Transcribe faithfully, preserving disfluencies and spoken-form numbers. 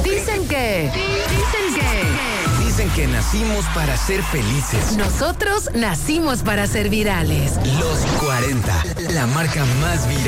Dicen que... Dicen que... Dicen que nacimos para ser felices. Nosotros nacimos para ser virales. Los cuarenta, la marca más viral